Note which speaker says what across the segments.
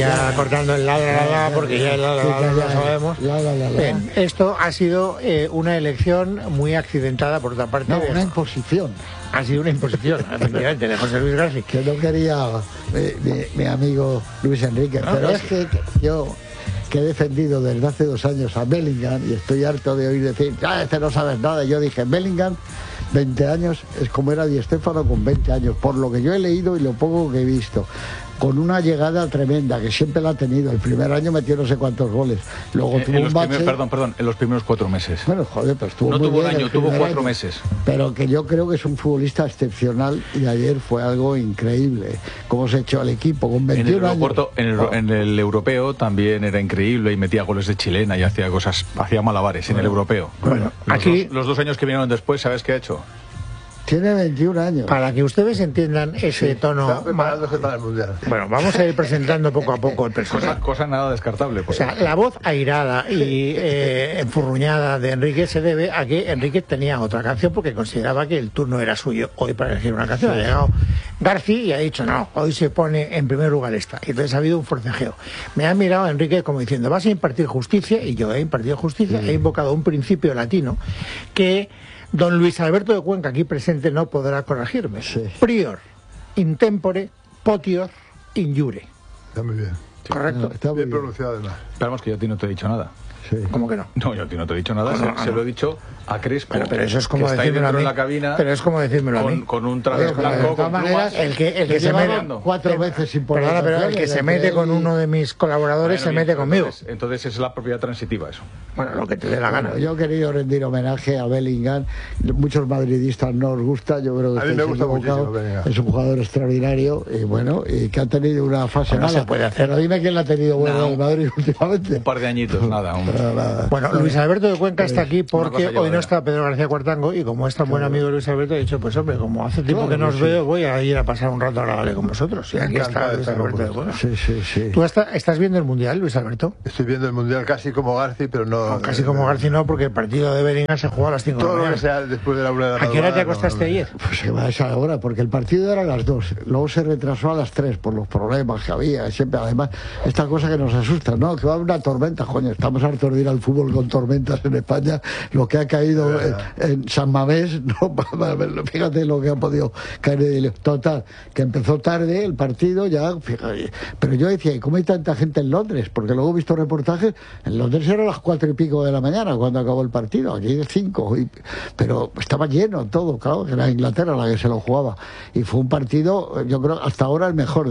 Speaker 1: ya cortando el lado, porque ya el lado lo sabemos. Bien, esto ha sido una elección muy accidentada por otra parte.
Speaker 2: No, una imposición.
Speaker 1: Ha sido una imposición, efectivamente, de José Luis García.
Speaker 2: Que no quería mi amigo Luis Enrique, no, pero es que yo, que he defendido desde hace 2 años a Bellingham, y estoy harto de oír decir, no sabes nada. Yo dije, Bellingham, 20 años, es como era Di Stéfano con 20 años, por lo que yo he leído y lo poco que he visto. Con una llegada tremenda, que siempre la ha tenido. El primer año metió no sé cuántos goles. Luego tuvo un bache.
Speaker 3: Perdón, en los primeros 4 meses.
Speaker 2: Bueno, joder, pues estuvo
Speaker 3: no
Speaker 2: muy
Speaker 3: tuvo
Speaker 2: bien
Speaker 3: un año, tuvo 4 meses.
Speaker 2: Pero que yo creo que es un futbolista excepcional, y ayer fue algo increíble. Cómo se echó al equipo con 21 años.
Speaker 3: En el europeo también era increíble y metía goles de chilena y hacía malabares en el europeo.
Speaker 1: Bueno,
Speaker 3: los 2 años que vinieron después, ¿sabes qué ha hecho?
Speaker 2: Tiene 21 años.
Speaker 1: Para que ustedes entiendan ese tono.
Speaker 4: Está preparándose para el Mundial.
Speaker 1: Bueno, vamos a ir presentando poco a poco el personaje.
Speaker 3: Cosa nada descartable.
Speaker 1: O sea, la voz airada y enfurruñada de Enrique se debe a que Enrique tenía otra canción porque consideraba que el turno era suyo hoy para elegir una canción. Ha llegado García y ha dicho, no, hoy se pone en primer lugar esta. Y entonces ha habido un forcejeo. Me ha mirado Enrique como diciendo, vas a impartir justicia, y yo he impartido justicia, he invocado un principio latino que don Luis Alberto de Cuenca, aquí presente, no podrá corregirme.
Speaker 2: Sí.
Speaker 1: Prior, intempore, potior, injure.
Speaker 4: Está muy bien.
Speaker 1: ¿Correcto?
Speaker 2: No, está
Speaker 4: bien
Speaker 2: bien
Speaker 4: pronunciado además.
Speaker 3: Esperamos que yo a ti no te he dicho nada.
Speaker 2: Sí.
Speaker 1: ¿Cómo que no?
Speaker 3: No, yo a ti no te he dicho nada. Se lo he dicho a Crespo.
Speaker 1: Pero eso es como
Speaker 3: que está ahí
Speaker 1: decírmelo a
Speaker 3: dentro
Speaker 1: mí.
Speaker 3: en la cabina.
Speaker 1: Pero es como decírmelo a mí.
Speaker 3: Con un traje
Speaker 2: Oye,
Speaker 3: blanco,
Speaker 2: de todas
Speaker 3: con
Speaker 2: maneras,
Speaker 3: plumas.
Speaker 1: El que se mete
Speaker 2: 4 veces sin poner.
Speaker 1: Perdona, pero el que se mete con uno de mis colaboradores se mete conmigo.
Speaker 3: Entonces es la propiedad transitiva eso.
Speaker 1: Bueno, lo que te dé la gana.
Speaker 2: Yo he querido rendir homenaje a Bellingham. Muchos madridistas no os gusta, yo creo que
Speaker 4: a mí me gusta
Speaker 2: equivocado.
Speaker 4: muchísimo Bellingham.
Speaker 2: Es un jugador extraordinario y bueno, y que ha tenido una fase
Speaker 1: No
Speaker 2: mala.
Speaker 1: se puede hacer.
Speaker 2: Pero dime quién la ha tenido bueno en el Madrid últimamente.
Speaker 3: Un par de añitos, nada.
Speaker 2: Nada.
Speaker 1: Bueno, Luis Alberto de Cuenca está aquí porque
Speaker 3: cosa
Speaker 1: hoy no
Speaker 3: llevadera.
Speaker 1: está Pedro García Cuartango, y como es tan buen amigo de Luis Alberto, he dicho, pues hombre, como hace tiempo que no os veo, voy a ir a pasar un rato agradable con vosotros. Y aquí está
Speaker 4: Encantado de
Speaker 1: Luis
Speaker 4: estar con
Speaker 1: Alberto de Cuenca.
Speaker 2: Sí.
Speaker 1: ¿Tú estás viendo el Mundial, Luis Alberto?
Speaker 4: Estoy viendo el Mundial casi como Garci, pero no...
Speaker 1: No, casi como García no, porque el partido de Bellingham se jugó a las 5 de la
Speaker 4: Todo lo que
Speaker 1: mañana.
Speaker 4: sea después de la 1 de la
Speaker 1: ¿A qué hora te
Speaker 4: madrugada,
Speaker 1: acostaste ayer?
Speaker 2: Pues que va a esa hora, porque el partido era a las 2, luego se retrasó a las 3 por los problemas que había, siempre, además, esta cosa que nos asusta, ¿no? Que va a haber una tormenta, coño, estamos hartos de ir al fútbol con tormentas en España, lo que ha caído en San Mamés, no, fíjate lo que ha podido caer de total, que empezó tarde el partido, ya, fíjate, pero yo decía, ¿y cómo hay tanta gente en Londres? Porque luego he visto reportajes, en Londres eran las 4 y pico de la mañana cuando acabó el partido, aquí de 5, pero estaba lleno todo, claro, que era Inglaterra la que se lo jugaba, y fue un partido, yo creo, hasta ahora el mejor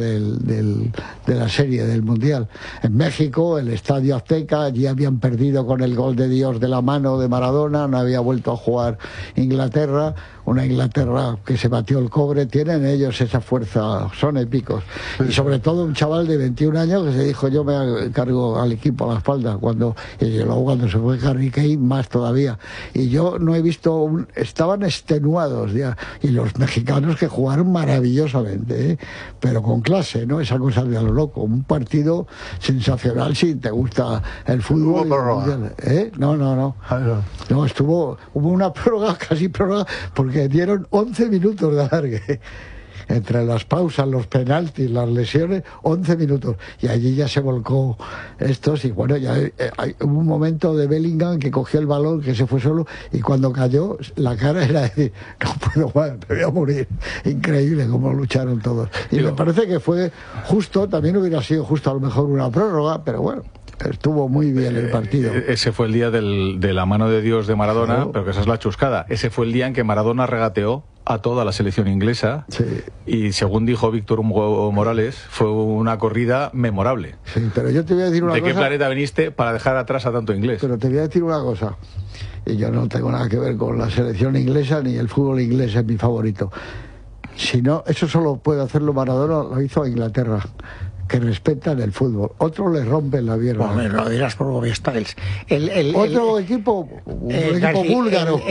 Speaker 2: de la serie, del Mundial. En México, el Estadio Azteca, allí habían perdido con el gol de Dios de la mano de Maradona, no había vuelto a jugar Inglaterra, una Inglaterra que se batió el cobre, tienen ellos esa fuerza, son épicos, y sobre todo un chaval de 21 años que se dijo, yo me cargo al equipo a la espalda, y luego cuando se fue Harry Kane más todavía, y yo no he visto, estaban extenuados ya, y los mexicanos que jugaron maravillosamente, pero con clase, ¿no? Esa cosa de a lo loco, un partido sensacional si te gusta el fútbol. No. No, hubo una prórroga, casi prórroga, porque dieron 11 minutos de alargue. Entre las pausas, los penaltis, las lesiones, 11 minutos. Y allí ya se volcó estos, y bueno, ya hubo un momento de Bellingham que cogió el balón, que se fue solo, y cuando cayó, la cara era decir, no puedo más, me voy a morir. Increíble cómo lucharon todos. Y me parece que fue justo, también hubiera sido justo a lo mejor una prórroga, pero bueno. Estuvo muy bien el partido.
Speaker 3: Ese fue el día de la mano de Dios de Maradona, claro. Pero que esa es la chuscada. Ese fue el día en que Maradona regateó a toda la selección inglesa,
Speaker 2: sí.
Speaker 3: Y según dijo Víctor Hugo Morales, fue una corrida memorable.
Speaker 2: Sí, pero yo te voy a decir una cosa.
Speaker 3: ¿De qué planeta viniste para dejar atrás a tanto inglés?
Speaker 2: Pero te voy a decir una cosa, y yo no tengo nada que ver con la selección inglesa, ni el fútbol inglés es mi favorito. Si no, eso solo puede hacerlo Maradona, lo hizo a Inglaterra, que respetan el fútbol. Otros les rompen la pierna.
Speaker 1: Bueno, lo dirás por Bobby Styles.
Speaker 2: Otro equipo, un equipo búlgaro.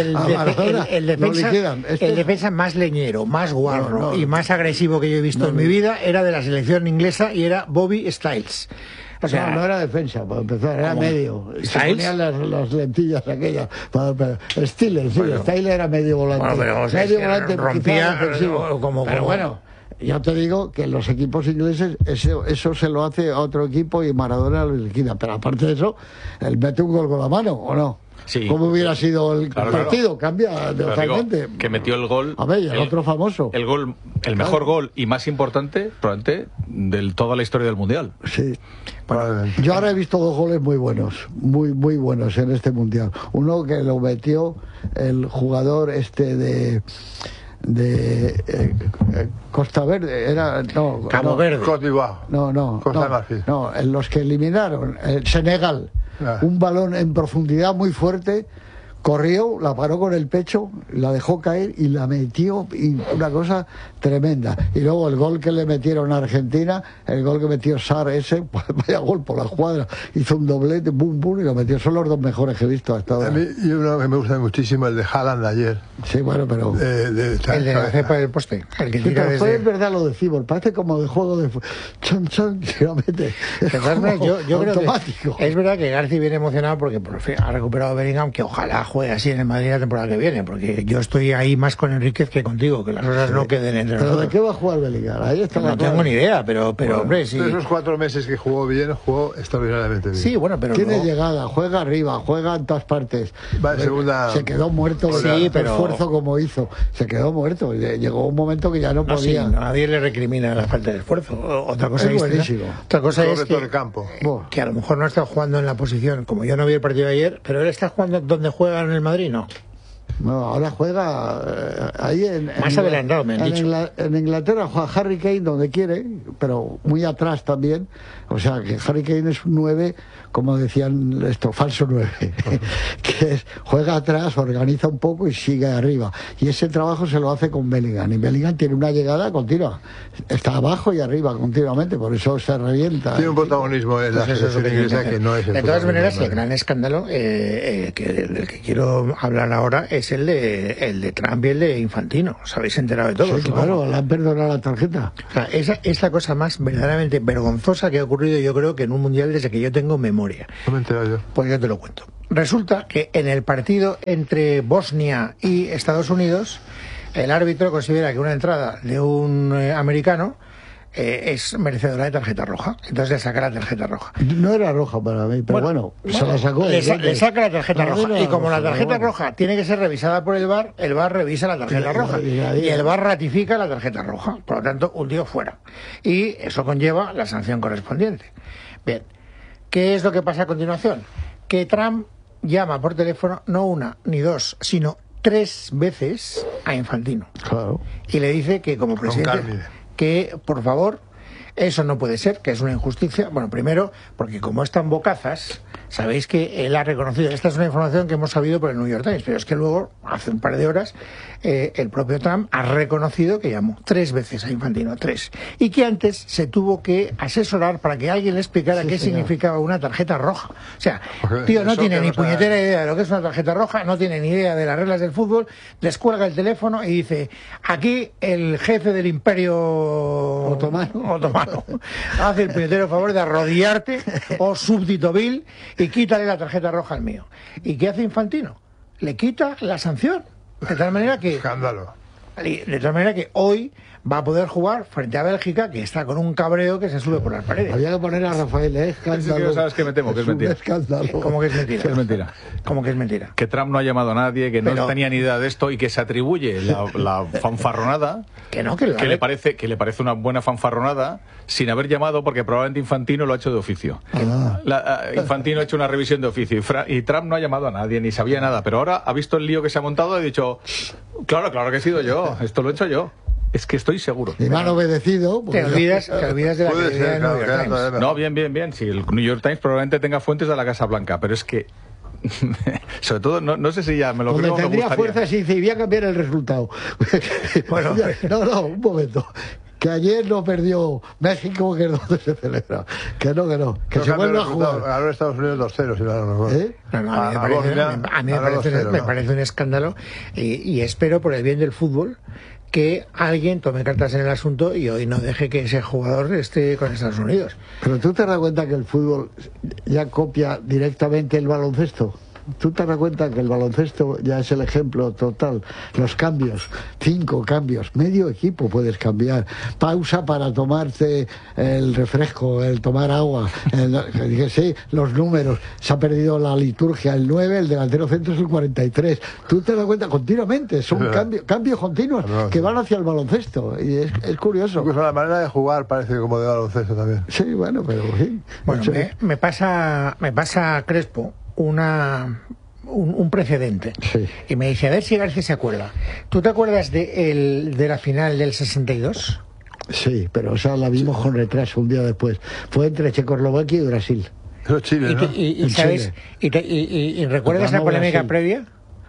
Speaker 1: El defensa más leñero, más guarro y más agresivo que yo he visto en mi vida era de la selección inglesa y era Bobby Styles.
Speaker 2: O sea, no era defensa, para empezar, era medio. Se ponían las lentillas aquellas. Styles, sí, bueno. Styles era medio volante.
Speaker 1: Bueno, pero,
Speaker 2: medio volante,
Speaker 1: rompía
Speaker 2: pero bueno, ya te digo que en los equipos ingleses eso se lo hace a otro equipo y Maradona lo liquida. Pero aparte de eso, él mete un gol con la mano, ¿o no?
Speaker 3: Sí.
Speaker 2: ¿Cómo hubiera sido el partido?
Speaker 3: Claro.
Speaker 2: Cambia totalmente.
Speaker 3: Digo, que metió el gol.
Speaker 2: A ver, el otro famoso.
Speaker 3: El mejor gol y más importante, probablemente, de toda la historia del Mundial.
Speaker 2: Sí. Yo ahora he visto 2 goles muy buenos, muy buenos en este Mundial. Uno que lo metió el jugador de Costa Verde,
Speaker 1: Cabo Verde.
Speaker 4: Côte d'Ivoire. Costa de Marfil.
Speaker 2: No, en los que eliminaron Senegal. Un balón en profundidad muy fuerte, corrió, la paró con el pecho, la dejó caer y la metió, y una cosa tremenda. Y luego el gol que le metieron a Argentina, el gol que metió Sar ese, pues vaya gol por la escuadra, hizo un doblete, bum bum, y lo metió. Son los 2 mejores que he visto hasta ahora.
Speaker 4: A mí, y uno que me gusta muchísimo, el de Haaland de ayer.
Speaker 2: Sí, bueno, pero
Speaker 1: El de la cepa del poste, el que
Speaker 2: sí,
Speaker 1: tira
Speaker 2: pero
Speaker 1: desde...
Speaker 2: es verdad lo de fútbol, parece como de juego de chan chan, se lo mete.
Speaker 1: Yo creo
Speaker 2: automático.
Speaker 1: que es verdad que García viene emocionado porque por fin ha recuperado a Bellingham, que ojalá juegue así en el Madrid la temporada que viene, porque yo estoy ahí más con Enríquez que contigo, que las cosas no queden entre
Speaker 2: ¿Pero
Speaker 1: nosotros.
Speaker 2: de qué va a jugar Bellingham? Ahí está la
Speaker 1: No tengo
Speaker 2: clave.
Speaker 1: ni idea, pero hombre, sí.
Speaker 4: De esos 4 meses que jugó bien, jugó extraordinariamente bien.
Speaker 1: Sí, bueno, pero
Speaker 2: Tiene
Speaker 1: no.
Speaker 2: llegada, juega arriba, juega en todas partes.
Speaker 4: Va en segunda.
Speaker 2: Se quedó muerto,
Speaker 1: Sí,
Speaker 2: sí,
Speaker 1: pero-
Speaker 2: esfuerzo como hizo. Se quedó muerto. Llegó un momento que ya no
Speaker 1: No, sí,
Speaker 2: podía.
Speaker 1: nadie le recrimina la falta de esfuerzo. Otra cosa
Speaker 2: Es
Speaker 1: es
Speaker 2: buenísimo.
Speaker 1: Otra cosa
Speaker 4: Corre
Speaker 1: es
Speaker 4: todo el
Speaker 1: que,
Speaker 4: campo.
Speaker 2: Buah.
Speaker 1: a lo mejor no está jugando en la posición, como yo no vi el partido de ayer, pero él está jugando donde juega en el Madrid, no.
Speaker 2: No, ahora juega ahí
Speaker 1: Más adelantado, me han dicho.
Speaker 2: En Inglaterra juega Harry Kane donde quiere, pero muy atrás también. O sea, que Harry Kane es un 9, como decían esto, falso 9. Juega atrás, organiza un poco y sigue arriba. Y ese trabajo se lo hace con Bellingham. Y Bellingham tiene una llegada continua. Está abajo y arriba continuamente, por eso se revienta.
Speaker 4: Tiene un protagonismo en la
Speaker 1: Pues eso es lo
Speaker 4: selección
Speaker 1: que tiene
Speaker 4: inglesa
Speaker 1: hacer.
Speaker 4: que no es el
Speaker 1: De todas
Speaker 4: protagonismo
Speaker 1: maneras, el
Speaker 4: del
Speaker 1: gran escándalo del que quiero hablar ahora es el de Trump y el de Infantino. ¿Os habéis enterado de todo?
Speaker 2: Sí, claro, le han perdonado la tarjeta.
Speaker 1: O sea, esa es la cosa más verdaderamente vergonzosa que ha ocurrido, yo creo, que en un mundial desde que yo tengo memoria.
Speaker 4: No me he enterado yo.
Speaker 1: Pues yo te lo cuento. Resulta que en el partido entre Bosnia y Estados Unidos, el árbitro considera que una entrada de un americano es merecedora de tarjeta roja. Entonces le saca la tarjeta roja.
Speaker 2: No era roja para mí, pero bueno, se la sacó.
Speaker 1: Le saca la tarjeta
Speaker 2: Para mí no
Speaker 1: roja.
Speaker 2: era
Speaker 1: Y como la
Speaker 2: roja,
Speaker 1: tarjeta
Speaker 2: pero bueno.
Speaker 1: roja tiene que ser revisada por el VAR revisa la tarjeta roja. Y el VAR ratifica la tarjeta roja. Por lo tanto, un tío fuera. Y eso conlleva la sanción correspondiente. Bien. ¿Qué es lo que pasa a continuación? Que Trump llama por teléfono no 1 ni 2, sino 3 veces a Infantino.
Speaker 2: Claro.
Speaker 1: Y le dice que como presidente,
Speaker 4: Carmine.
Speaker 1: que por favor, eso no puede ser, que es una injusticia. Bueno, primero, porque como están bocazas, sabéis que él ha reconocido, esta es una información que hemos sabido por el New York Times, pero es que luego, hace un par de horas, el propio Trump ha reconocido que llamó 3 veces a Infantino, 3, y que antes se tuvo que asesorar para que alguien le explicara qué significaba una tarjeta roja. O sea, tío, no
Speaker 4: Eso
Speaker 1: tiene
Speaker 4: que
Speaker 1: ni
Speaker 4: no sabe.
Speaker 1: puñetera idea de lo que es una tarjeta roja, no tiene ni idea de las reglas del fútbol, descuelga el teléfono y dice, aquí el jefe del imperio otomano hace el puñetero favor de arrodillarte, oh súbdito vil, y quítale la tarjeta roja al mío. ¿Y qué hace Infantino? Le quita la sanción. De tal manera que
Speaker 4: Escándalo.
Speaker 1: hoy va a poder jugar frente a Bélgica, que está con un cabreo que se sube por las paredes.
Speaker 2: Había que poner a Rafael, escándalo.
Speaker 3: Ese tío, ¿sabes qué me temo? Que es
Speaker 2: un
Speaker 3: mentira.
Speaker 2: escándalo.
Speaker 1: ¿Cómo que es mentira?
Speaker 3: Es mentira.
Speaker 1: ¿Cómo que es mentira?
Speaker 3: Que Trump no ha llamado a nadie, que no
Speaker 1: Pero-
Speaker 3: tenía ni idea de esto y que se atribuye la fanfarronada,
Speaker 1: Que no, que lo
Speaker 3: que le parece una buena fanfarronada, sin haber llamado, porque probablemente Infantino lo ha hecho de oficio. Infantino ha hecho una revisión de oficio y Trump no ha llamado a nadie, ni sabía nada, pero ahora ha visto el lío que se ha montado y ha dicho, claro que he sido yo, esto lo he hecho yo. Es que estoy seguro.
Speaker 2: Y me han obedecido.
Speaker 1: Te
Speaker 2: porque-
Speaker 1: olvidas de la
Speaker 4: Puede
Speaker 1: credibilidad
Speaker 4: ser,
Speaker 1: del New
Speaker 4: claro,
Speaker 1: York
Speaker 4: queda
Speaker 1: Times.
Speaker 4: todavía mejor.
Speaker 3: No, bien. Si el New York Times probablemente tenga fuentes de la Casa Blanca, pero es que, sobre todo, no sé si ya me lo
Speaker 2: Donde
Speaker 3: creo o me
Speaker 2: tendría
Speaker 3: gustaría.
Speaker 2: fuerza si dice, voy a cambiar el resultado.
Speaker 1: Bueno.
Speaker 2: no, un momento. Que ayer no perdió México, que es donde se celebra. Que no. Que
Speaker 4: No
Speaker 2: se
Speaker 4: cambia
Speaker 2: vuelva
Speaker 4: el
Speaker 2: a
Speaker 4: resultado.
Speaker 2: jugar.
Speaker 4: Ganó Estados Unidos 2-0, si no recuerdo.
Speaker 2: ¿Eh?
Speaker 1: No, a mí me parece un escándalo y espero por el bien del fútbol que alguien tome cartas en el asunto y hoy no deje que ese jugador esté con Estados Unidos.
Speaker 2: Pero tú te das cuenta que el fútbol ya copia directamente el baloncesto. Tú te das cuenta que el baloncesto ya es el ejemplo total. Los cambios, 5 cambios, medio equipo puedes cambiar. Pausa para tomarte el refresco, el tomar agua, sí, los números. Se ha perdido la liturgia, el 9, el delantero centro es el 43. Tú te das cuenta continuamente, son cambios continuos que van hacia el baloncesto. Y es curioso.
Speaker 4: Incluso la manera de jugar parece como de baloncesto también.
Speaker 2: Sí, bueno, pero sí.
Speaker 1: Bueno, me pasa Crespo un precedente.
Speaker 2: Sí.
Speaker 1: Y me dice, a ver si García se acuerda. ¿Tú te acuerdas de la final del 62?
Speaker 2: Sí, pero esa la vimos con retraso un día después. Fue entre Checoslovaquia y Brasil.
Speaker 4: Eso Chile, ¿no?
Speaker 1: Y ¿sabes? ¿Y recuerdas la polémica previa?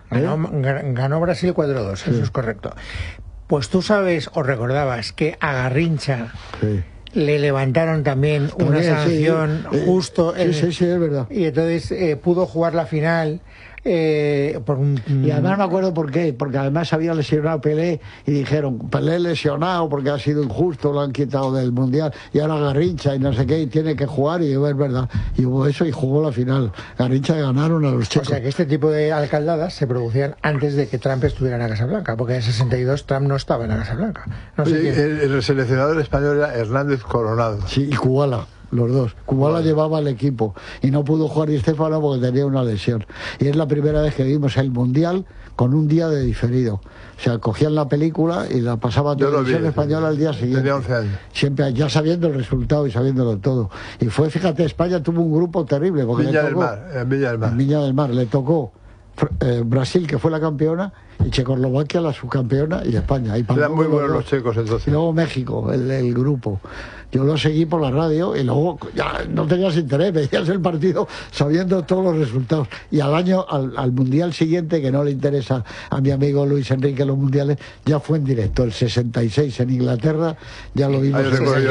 Speaker 1: Ganó Brasil 4-2, eso es correcto. Pues tú sabes o recordabas que a Garrincha le levantaron también una sanción justo
Speaker 2: sí, es verdad.
Speaker 1: y entonces pudo jugar la final por un...
Speaker 2: Y además me acuerdo por qué, porque además había lesionado a Pelé y dijeron, Pelé lesionado porque ha sido injusto, lo han quitado del Mundial y ahora Garrincha y no sé qué, y tiene que jugar, y es verdad, y hubo eso y jugó la final. Garrincha ganaron a los checos.
Speaker 1: O sea que este tipo de alcaldadas se producían antes de que Trump estuviera en la Casa Blanca, porque en el 62 Trump no estaba en la Casa Blanca. No sé
Speaker 4: el seleccionador español era Hernández Coronado.
Speaker 2: Sí, y Kubala. Los dos. Kubala llevaba el equipo y no pudo jugar Di Stéfano porque tenía una lesión. Y es la primera vez que vimos el Mundial con un día de diferido. O sea, cogían la película y la pasaban a televisión española al día siguiente.
Speaker 4: Tenía 11 años.
Speaker 2: Siempre, ya sabiendo el resultado y sabiéndolo todo. Y fue, fíjate, España tuvo un grupo terrible. Porque
Speaker 4: en Viña del Mar.
Speaker 2: En Viña del Mar. Le tocó Brasil, que fue la campeona, y Checoslovaquia, la subcampeona, y España. Y
Speaker 4: eran muy buenos los checos entonces.
Speaker 2: Y luego México, el grupo. Yo lo seguí por la radio y luego ya no tenías interés, veías el partido sabiendo todos los resultados. Y al mundial siguiente, que no le interesa a mi amigo Luis Enrique los mundiales, ya fue en directo, el 66 en Inglaterra, ya lo vimos.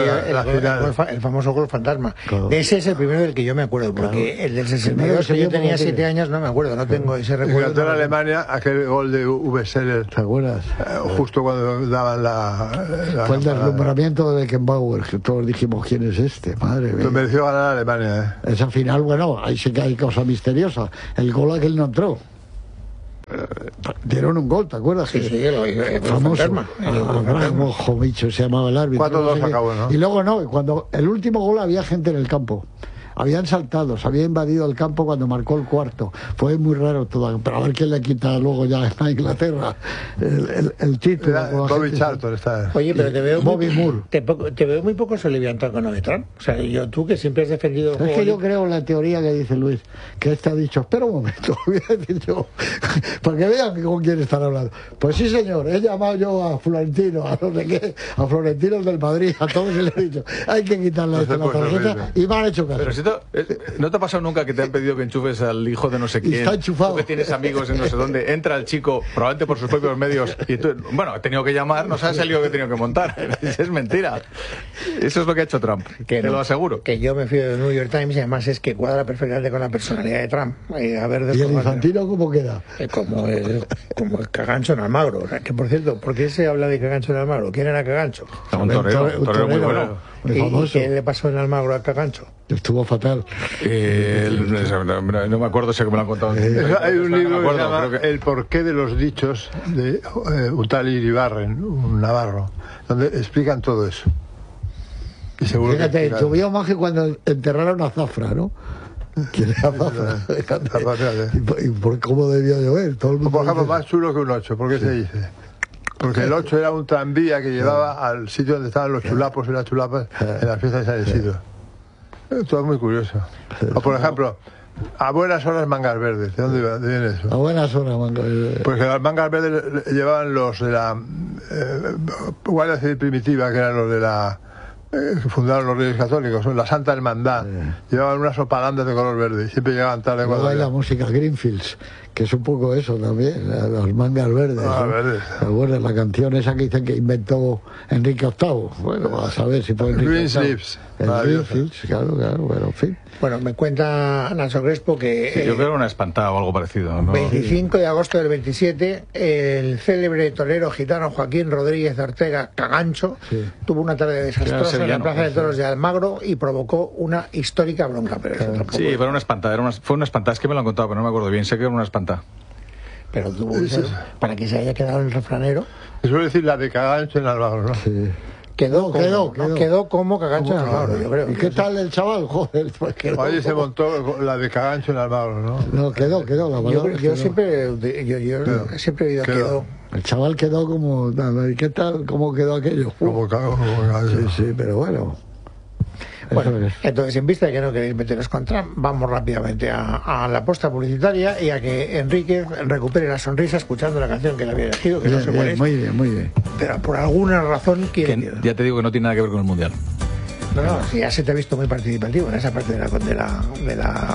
Speaker 1: El famoso gol fantasma. Claro. De ese es el primero del que yo me acuerdo, porque el del 62, que yo tenía 7 años, no me acuerdo, no tengo ese recuerdo.
Speaker 4: En Alemania, aquel gol de Uwe Seeler.
Speaker 2: ¿Te acuerdas?
Speaker 4: Justo cuando daban
Speaker 2: fue el deslumbramiento de Beckenbauer, que todos dijimos, ¿quién es este? Madre mía.
Speaker 4: Pero mereció ganar a Alemania,
Speaker 2: Esa final, bueno, ahí sí que hay cosa misteriosa. El gol aquel no entró. Dieron un gol, ¿te acuerdas?
Speaker 1: Sí, el famoso.
Speaker 2: Ojo, bicho, se llamaba el árbitro.
Speaker 4: 4-2 acabó, ¿no?
Speaker 2: Y luego no, cuando el último gol había gente en el campo. Habían saltado, se había invadido el campo cuando marcó el cuarto. Fue muy raro todo, pero a ver quién le quita luego ya a Inglaterra el título.
Speaker 4: Bobby Charlton está.
Speaker 1: Oye, pero te veo
Speaker 2: Bobby Moore.
Speaker 1: Te veo muy poco soliviantado con lo de Trump. O sea, tú que siempre has defendido el juego.
Speaker 2: Es que yo creo en la teoría que dice Luis, que este ha dicho, espera un momento, voy a decir yo, para que vean con quién están hablando. Pues sí, señor, he llamado yo a Florentino, a no sé qué, a Florentino del Madrid, a todos les he dicho, hay que quitarle la tarjeta, y me han hecho caso.
Speaker 3: Pero si ¿no te ha pasado nunca que te han pedido que enchufes al hijo de no sé quién?
Speaker 2: Está enchufado.
Speaker 3: Tú que tienes amigos en no sé dónde, entra el chico, probablemente por sus propios medios, y tú, bueno, he tenido que llamar, no sabes el lío que he tenido que montar. Es mentira. Eso es lo que ha hecho Trump, te lo aseguro.
Speaker 1: Que yo me fío del New York Times y además es que cuadra perfectamente con la personalidad de Trump.
Speaker 2: ¿Y el Infantino cómo queda?
Speaker 1: Como el Cagancho en Almagro. O sea, que por cierto, ¿por qué se habla de Cagancho en Almagro? ¿Quién era Cagancho?
Speaker 3: Un torero muy bueno.
Speaker 1: ¿Y qué le pasó en Almagro a Cagancho?
Speaker 2: Estuvo fatal.
Speaker 3: No me acuerdo, sé que me lo han contado.
Speaker 4: Hay un libro que se llama El porqué de los dichos, de un tal Iribarren, un navarro, donde explican todo eso.
Speaker 2: Y seguro fíjate, llovió más que cuando enterraron a Zafra, ¿no? ¿Quién era Zafra? ¿Y por cómo debía llover? Todo el mundo
Speaker 4: por ejemplo, más chulo que un 8, ¿por qué se dice? Porque el 8 era un tranvía que llevaba al sitio donde estaban los chulapos y las chulapas en las fiestas de San Isidro. Todo es muy curioso. O por ejemplo, a buenas horas mangas verdes. ¿De dónde viene eso?
Speaker 2: A buenas horas mangas verdes.
Speaker 4: Porque las mangas verdes llevaban los de la Guardia Civil Primitiva, que eran los de la que fundaron los Reyes Católicos, la Santa Hermandad. Llevaban unas opalandas de color verde y siempre llegaban tarde.
Speaker 2: Luego hay la música Greenfields, que es un poco eso también, las mangas verdes.
Speaker 4: Verdes.
Speaker 2: Bueno, la canción esa que dicen que inventó Enrique VIII. Bueno, a saber si fue Enrique
Speaker 4: Green
Speaker 2: VIII.
Speaker 4: Sleeves.
Speaker 2: Green Sleeves, claro, bueno, en fin.
Speaker 1: Bueno, me cuenta Nacho Crespo que
Speaker 3: Sí, yo creo que era una espantada o algo parecido, ¿no?
Speaker 1: 25 de agosto del 27, el célebre torero gitano Joaquín Rodríguez Ortega Cagancho tuvo una tarde desastrosa en la Plaza de Toros de Almagro y provocó una histórica bronca. Pero eso tampoco
Speaker 3: Sí, pero una espantada, fue una espantada, es que me lo han contado, pero no me acuerdo bien, sé que era una espantada.
Speaker 1: Pero tuvo que ser, para que se haya quedado el refranero,
Speaker 4: Suele decir la de Cagancho en Almagro, ¿no?
Speaker 2: Sí.
Speaker 1: quedó como Cagancho en Almagro, yo creo.
Speaker 2: ¿Y qué tal el chaval? Joder, pues quedó
Speaker 4: Oye, se
Speaker 2: como-
Speaker 4: montó la de Cagancho en Almagro, ¿no?
Speaker 2: No, quedó, la
Speaker 1: Yo,
Speaker 2: palabra
Speaker 1: yo
Speaker 2: quedó.
Speaker 1: siempre he oído
Speaker 4: Quedó.
Speaker 2: El chaval quedó como... ¿Y qué tal? ¿Cómo quedó aquello?
Speaker 4: Como Cagancho.
Speaker 2: Sí, pero bueno.
Speaker 1: Bueno,
Speaker 2: Eso es.
Speaker 1: entonces, en vista de que no queréis meteros con Trump, vamos rápidamente a la posta publicitaria y a que Enrique recupere la sonrisa escuchando la canción que le había elegido, que no sé cuál es,
Speaker 2: Muy bien.
Speaker 1: pero por alguna razón quiere...
Speaker 3: Que ya te digo que no tiene nada que ver con el Mundial.
Speaker 1: No, si ya se te ha visto muy participativo en esa parte de la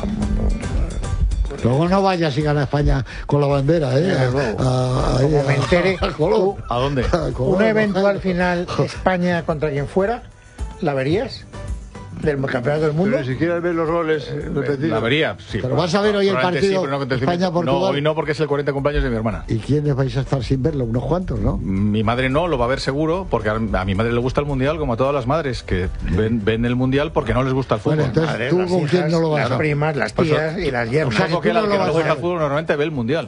Speaker 2: Luego no vayas y gana España con la bandera, ¿eh?
Speaker 1: Como me entere,
Speaker 2: a Colón.
Speaker 3: ¿A dónde?
Speaker 2: A Colón,
Speaker 1: una eventual
Speaker 2: ¿no?
Speaker 1: final España contra quien fuera, ¿la verías? ¿Del campeonato del mundo?
Speaker 4: Pero si quieres ver los goles repetidos.
Speaker 3: La vería, sí.
Speaker 2: Pero vas a ver hoy el
Speaker 3: probablemente
Speaker 2: partido
Speaker 3: pero no contra el
Speaker 2: España-Portugal.
Speaker 3: No, hoy no, porque es el 40 cumpleaños de mi hermana.
Speaker 2: ¿Y quiénes vais a estar sin verlo? Unos cuantos, ¿no?
Speaker 3: Mi madre no, lo va a ver seguro, porque a mi madre le gusta el Mundial, como a todas las madres, que ven el Mundial porque no les gusta el fútbol.
Speaker 2: Bueno, entonces,
Speaker 1: Madre,
Speaker 2: ¿tú
Speaker 1: las
Speaker 2: con
Speaker 1: hijas,
Speaker 2: quién no lo vas
Speaker 1: las
Speaker 2: a ver?
Speaker 1: primas, las tías y las yernas.
Speaker 3: Pues que
Speaker 2: tú no
Speaker 3: el
Speaker 2: lo
Speaker 3: que no
Speaker 2: vas
Speaker 3: le
Speaker 2: a
Speaker 3: gusta el
Speaker 2: ver.
Speaker 3: fútbol normalmente ve el Mundial.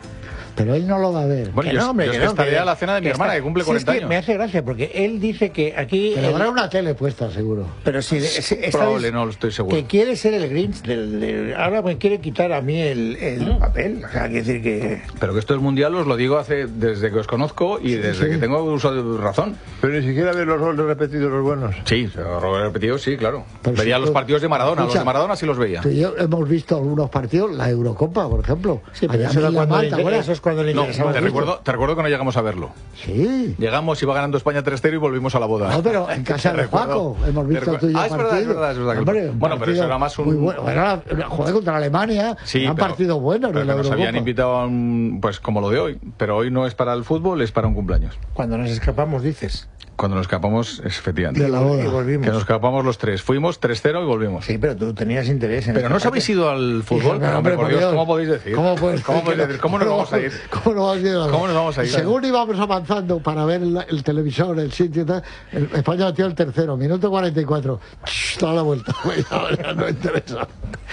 Speaker 2: Pero él no lo va a ver.
Speaker 3: Bueno,
Speaker 1: Que
Speaker 3: yo,
Speaker 1: no, hombre,
Speaker 3: yo
Speaker 1: que
Speaker 3: es que
Speaker 1: no,
Speaker 3: estaré
Speaker 1: que-
Speaker 3: a la cena de mi
Speaker 1: que
Speaker 3: hermana,
Speaker 1: está-
Speaker 3: que cumple
Speaker 1: Sí, es
Speaker 3: 40
Speaker 1: que
Speaker 3: años.
Speaker 1: me hace gracia porque él dice que aquí...
Speaker 2: Pero habrá una tele puesta, seguro.
Speaker 1: Pero si está
Speaker 3: Probable, no lo estoy seguro.
Speaker 1: que quiere ser el Grinch ahora me quiere quitar a mí el papel, o sea, quiere decir que
Speaker 3: Pero que esto del Mundial os lo digo desde que os conozco y desde que tengo uso de razón.
Speaker 4: Pero ni siquiera ver los goles repetidos, los buenos.
Speaker 3: Sí, Robert repetido, sí, claro.
Speaker 2: Pero
Speaker 3: Vería
Speaker 2: si
Speaker 3: los
Speaker 2: tú-
Speaker 3: partidos de Maradona,
Speaker 2: escucha,
Speaker 3: los de Maradona sí los veía.
Speaker 2: Tú y yo hemos visto algunos partidos, la Eurocopa, por ejemplo.
Speaker 1: sí, pero
Speaker 2: Allá
Speaker 1: eso,
Speaker 2: en
Speaker 1: era cuando
Speaker 2: Miramar,
Speaker 1: le
Speaker 2: ¿te acuerdas?
Speaker 1: eso es cuando le
Speaker 3: No,
Speaker 1: interesaba
Speaker 3: te recuerdo que no llegamos a verlo.
Speaker 2: Sí.
Speaker 3: Llegamos, iba ganando España 3-0 y volvimos a la boda.
Speaker 2: No, pero en casa
Speaker 3: Te
Speaker 2: de
Speaker 3: recuerdo.
Speaker 2: Paco hemos visto tú y yo
Speaker 3: es verdad,
Speaker 2: partidos.
Speaker 3: es verdad.
Speaker 2: Hombre, un
Speaker 3: Bueno, pero
Speaker 2: partido
Speaker 3: eso era más un...
Speaker 2: muy bueno. Era, joder, contra Alemania,
Speaker 3: Sí,
Speaker 2: eran
Speaker 3: pero-
Speaker 2: partidos buenos
Speaker 3: pero
Speaker 2: de la
Speaker 3: que nos
Speaker 2: Eurocopa.
Speaker 3: habían invitado a pues como lo de hoy. Pero hoy no es para el fútbol, es para un cumpleaños.
Speaker 1: cuando nos escapamos, dices.
Speaker 3: Cuando nos escapamos, efectivamente.
Speaker 2: De la boda.
Speaker 1: Y volvimos.
Speaker 3: Que nos escapamos los tres. Fuimos 3-0 y volvimos.
Speaker 1: Sí, pero tú tenías interés en
Speaker 3: Pero no os
Speaker 1: esta
Speaker 3: habéis ido al fútbol.
Speaker 2: Pero,
Speaker 3: Hombre, por Dios,
Speaker 2: Dios,
Speaker 3: ¿cómo podéis decir?
Speaker 2: ¿Cómo puedes
Speaker 3: ¿Cómo
Speaker 2: decir
Speaker 3: podéis decir? ¿Cómo nos vamos a ir?
Speaker 2: ¿Cómo nos vamos a ir?
Speaker 3: ¿Cómo nos vamos a ir?
Speaker 2: Según íbamos avanzando para ver el televisor, el sitio y tal, España metió el tercero, minuto 44. Toda la vuelta. Ya no interesa.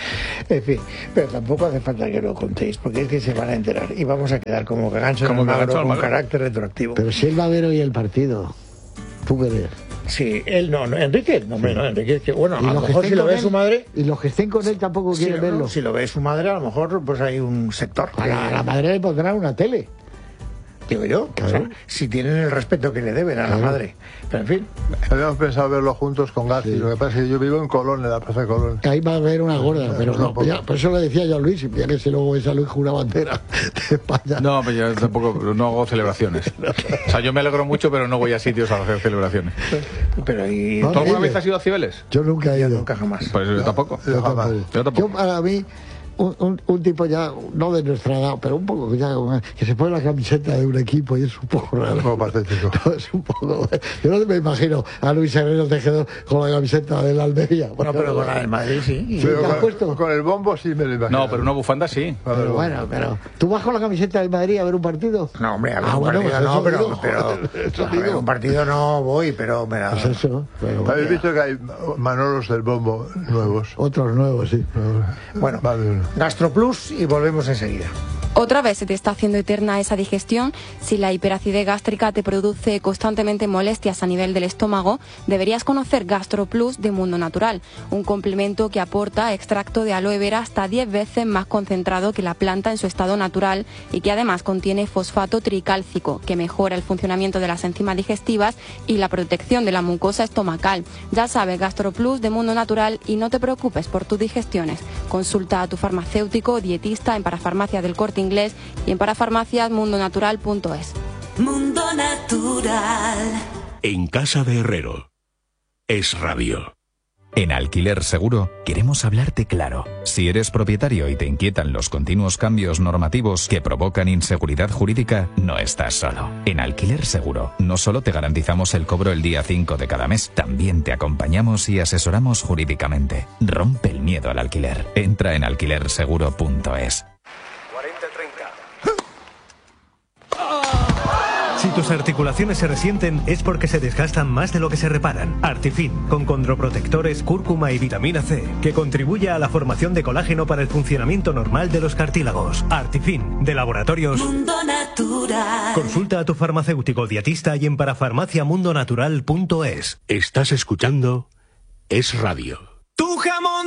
Speaker 1: En fin, pero tampoco hace falta que lo contéis, porque es que se van a enterar y vamos a quedar como Cagancho en
Speaker 3: Como
Speaker 1: Almagro,
Speaker 3: Cagancho en
Speaker 1: con
Speaker 3: Almagro.
Speaker 1: carácter retroactivo.
Speaker 2: Pero si él va a ver hoy el partido, ¿tú qué crees?
Speaker 1: Sí, él no, Enrique, no, hombre, no, Enrique, que bueno, a lo
Speaker 2: los que
Speaker 1: mejor
Speaker 2: estén
Speaker 1: si lo
Speaker 2: con
Speaker 1: ve
Speaker 2: él-
Speaker 1: su madre,
Speaker 2: Y los que estén con él tampoco
Speaker 1: si,
Speaker 2: quieren verlo.
Speaker 1: si lo ve su madre, a lo mejor pues hay un sector.
Speaker 2: A la madre le pondrán una tele.
Speaker 1: Digo yo,
Speaker 2: Claro.
Speaker 1: o sea, si tienen el respeto que le deben a la madre. Pero en fin,
Speaker 4: Habíamos pensado verlo juntos con Garci. Lo que pasa es que yo vivo en Colón, en la Plaza de Colón.
Speaker 2: Ahí va a haber una gorda, pero no.
Speaker 4: tampoco.
Speaker 2: Por eso le decía yo a Luis, ya que si luego ves a Luis con una bandera de España.
Speaker 3: No, pero yo tampoco no hago celebraciones. O sea, yo me alegro mucho, pero no voy a sitios a hacer celebraciones.
Speaker 1: pero ahí
Speaker 2: No,
Speaker 3: ¿Tú alguna
Speaker 2: dime.
Speaker 3: vez has ido a Cibeles?
Speaker 2: Yo nunca he ido.
Speaker 1: nunca jamás.
Speaker 3: Pues yo tampoco.
Speaker 4: Yo jamás.
Speaker 3: Yo tampoco.
Speaker 2: Yo, para mí, un tipo ya, no de nuestra edad, pero un poco ya, que se pone la camiseta de un equipo y es un poco
Speaker 4: Un
Speaker 2: raro.
Speaker 4: poco patético.
Speaker 2: No, es un poco. Yo no me imagino a Luis Herrero Tejedor con la camiseta del Almería.
Speaker 1: Bueno, pero con la del Madrid sí.
Speaker 2: Sí,
Speaker 4: Pero
Speaker 2: ¿te has
Speaker 4: con,
Speaker 2: puesto?
Speaker 4: con el bombo sí me lo imagino.
Speaker 3: No, pero una bufanda sí.
Speaker 2: Pero bueno, pero ¿tú vas con la camiseta del Madrid a ver un partido?
Speaker 1: No, hombre, a ver,
Speaker 2: Ah,
Speaker 1: un
Speaker 2: bueno,
Speaker 1: partido
Speaker 2: pues
Speaker 1: no,
Speaker 2: eso
Speaker 1: pero,
Speaker 2: digo,
Speaker 1: pero
Speaker 2: joder, eso
Speaker 1: a ver,
Speaker 2: digo.
Speaker 1: un partido no voy, pero me la...
Speaker 2: Pues eso, pero
Speaker 4: ¿Habéis visto que hay Manolos del bombo nuevos?
Speaker 2: otros nuevos, sí.
Speaker 1: Bueno,
Speaker 4: Vale, uno.
Speaker 1: Gastroplus y volvemos enseguida.
Speaker 5: Otra vez se te está haciendo eterna esa digestión. Si la hiperacidez gástrica te produce constantemente molestias a nivel del estómago, deberías conocer GastroPlus de Mundo Natural, un complemento que aporta extracto de aloe vera hasta 10 veces más concentrado que la planta en su estado natural y que además contiene fosfato tricálcico, que mejora el funcionamiento de las enzimas digestivas y la protección de la mucosa estomacal. Ya sabes, GastroPlus de Mundo Natural, y no te preocupes por tus digestiones. Consulta a tu farmacéutico o dietista en Parafarmacia del Corte Inglés y en parafarmaciasmundonatural.es.
Speaker 6: Mundo Natural.
Speaker 7: En casa de Herrero. Es radio.
Speaker 6: En Alquiler Seguro queremos hablarte claro. Si eres propietario y te inquietan los continuos cambios normativos que provocan inseguridad jurídica, no estás solo. En Alquiler Seguro no solo te garantizamos el cobro el día 5 de cada mes, también te acompañamos y asesoramos jurídicamente. Rompe el miedo al alquiler. Entra en alquilerseguro.es.
Speaker 7: Si tus articulaciones se resienten es porque se desgastan más de lo que se reparan. Artifin, con condroprotectores, cúrcuma y vitamina C, que contribuye a la formación de colágeno para el funcionamiento normal de los cartílagos. Artifin, de Laboratorios Mundo Natural. Consulta a tu farmacéutico dietista y en parafarmaciamundonatural.es.
Speaker 8: Estás escuchando Es Radio.
Speaker 7: ¡Tu jamón!